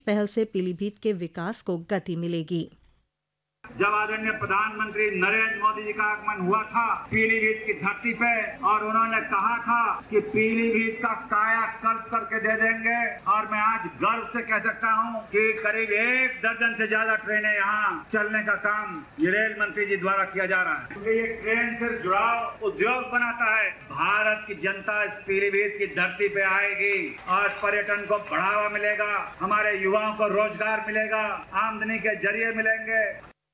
पहल से पीलीभीत के विकास को गति मिलेगी। जब आदरणीय प्रधानमंत्री नरेंद्र मोदी जी का आगमन हुआ था पीलीभीत की धरती पे और उन्होंने कहा था कि पीलीभीत का कायाकल्प करके दे देंगे, और मैं आज गर्व से कह सकता हूं कि करीब 1 दर्जन से ज्यादा ट्रेनें यहाँ चलने का काम ये रेल मंत्री जी द्वारा किया जा रहा है। क्योंकि ये ट्रेन सिर्फ जुड़ाव उद्योग बनाता है। भारत की जनता इस पीलीभीत की धरती पे आएगी और पर्यटन को बढ़ावा मिलेगा, हमारे युवाओं को रोजगार मिलेगा, आमदनी के जरिए मिलेंगे।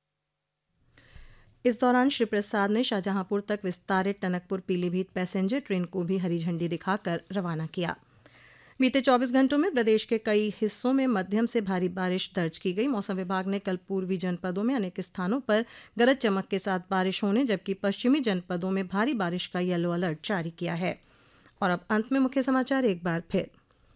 इस दौरान श्री प्रसाद ने शाहजहांपुर तक विस्तारित टनकपुर पीलीभीत पैसेंजर ट्रेन को भी हरी झंडी दिखाकर रवाना किया। बीते 24 घंटों में प्रदेश के कई हिस्सों में मध्यम से भारी बारिश दर्ज की गई। मौसम विभाग ने कल पूर्वी जनपदों में अनेक स्थानों पर गरज चमक के साथ बारिश होने, जबकि पश्चिमी जनपदों में भारी बारिश का येलो अलर्ट जारी किया है। और अब अंत में मुख्य समाचार एक बार फिर।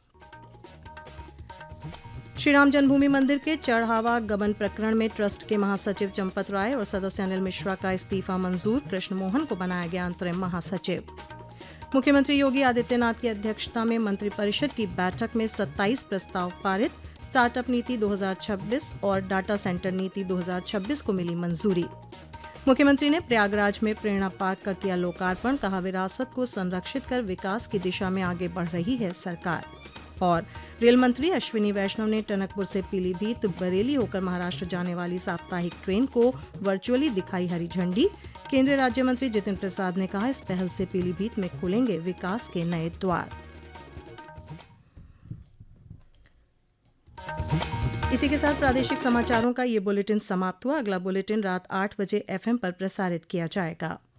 श्री राम जन्मभूमि मंदिर के चढ़ावा गबन प्रकरण में ट्रस्ट के महासचिव चंपत राय और सदस्य अनिल मिश्रा का इस्तीफा मंजूर। कृष्ण मोहन को बनाया गया अंतरिम महासचिव। मुख्यमंत्री योगी आदित्यनाथ की अध्यक्षता में मंत्रिपरिषद की बैठक में 27 प्रस्ताव पारित। स्टार्टअप नीति 2026 और डाटा सेंटर नीति 2026 को मिली मंजूरी। मुख्यमंत्री ने प्रयागराज में प्रेरणा पार्क का किया लोकार्पण। कहा, विरासत को संरक्षित कर विकास की दिशा में आगे बढ़ रही है सरकार। और रेल मंत्री अश्विनी वैष्णव ने टनकपुर से पीलीभीत बरेली होकर महाराष्ट्र जाने वाली साप्ताहिक ट्रेन को वर्चुअली दिखाई हरी झंडी। केंद्रीय राज्य मंत्री जितिन प्रसाद ने कहा, इस पहल से पीलीभीत में खुलेंगे विकास के नए द्वार। इसी के साथ प्रादेशिक समाचारों का ये बुलेटिन समाप्त हुआ। अगला बुलेटिन रात 8 बजे FM पर प्रसारित किया जाएगा।